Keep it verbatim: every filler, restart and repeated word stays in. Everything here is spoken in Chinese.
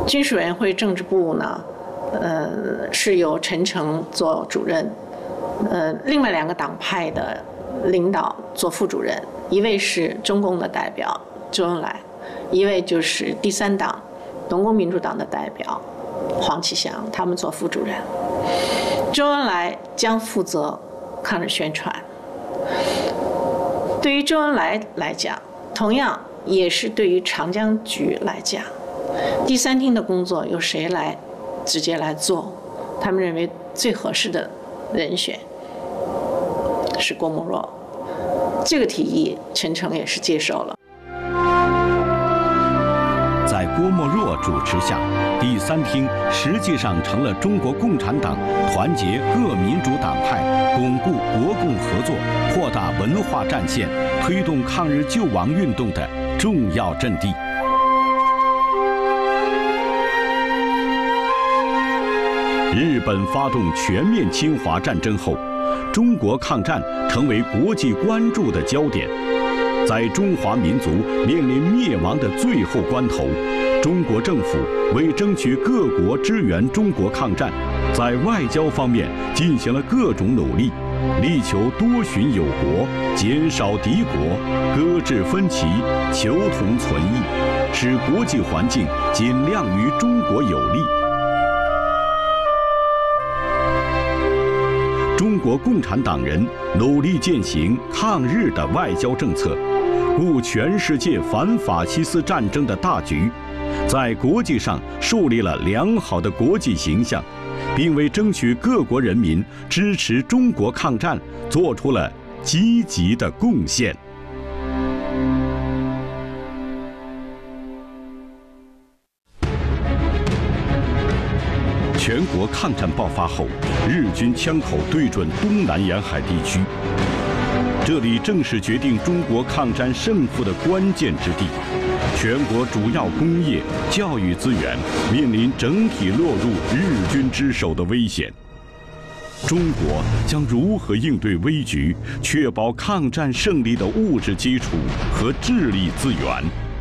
军事委员会政治部呢，呃，是由陈诚做主任，呃，另外两个党派的领导做副主任，一位是中共的代表周恩来，一位就是第三党农工民主党的代表黄启祥，他们做副主任。周恩来将负责抗日宣传。对于周恩来来讲，同样也是对于长江局来讲，第三厅的工作由谁来直接来做？他们认为最合适的人选是郭沫若。这个提议，陈诚也是接受了。 在郭沫若主持下，第三厅实际上成了中国共产党团结各民主党派、巩固国共合作、扩大文化战线、推动抗日救亡运动的重要阵地。日本发动全面侵华战争后，中国抗战成为国际关注的焦点。在中华民族面临灭亡的最后关头，中国政府为争取各国支援中国抗战，在外交方面进行了各种努力，力求多寻友国，减少敌国，搁置分歧，求同存异，使国际环境尽量于中国有利。中国共产党人努力践行抗日的外交政策，顾全世界反法西斯战争的大局，在国际上树立了良好的国际形象，并为争取各国人民支持中国抗战做出了积极的贡献。全国抗战爆发后，日军枪口对准东南沿海地区，这里正是决定中国抗战胜负的关键之地。全国主要工业、教育资源面临整体落入日军之手的危险。中国将如何应对危局，确保抗战胜利的物质基础和智力资源？